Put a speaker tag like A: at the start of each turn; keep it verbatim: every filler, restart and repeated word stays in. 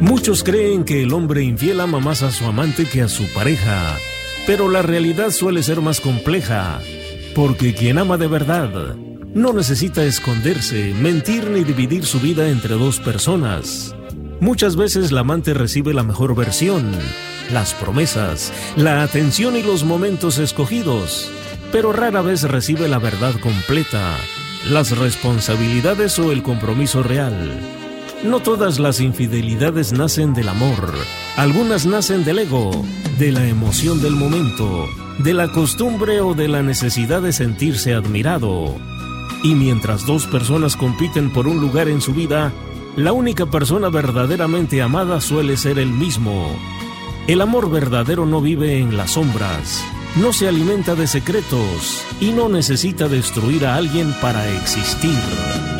A: Muchos creen que el hombre infiel ama más a su amante que a su pareja, pero la realidad suele ser más compleja, porque quien ama de verdad no necesita esconderse, mentir ni dividir su vida entre dos personas. Muchas veces la amante recibe la mejor versión, las promesas, la atención y los momentos escogidos, pero rara vez recibe la verdad completa, las responsabilidades o el compromiso real. No todas las infidelidades nacen del amor, algunas nacen del ego, de la emoción del momento, de la costumbre o de la necesidad de sentirse admirado. Y mientras dos personas compiten por un lugar en su vida, la única persona verdaderamente amada suele ser el mismo. El amor verdadero no vive en las sombras, no se alimenta de secretos y no necesita destruir a alguien para existir.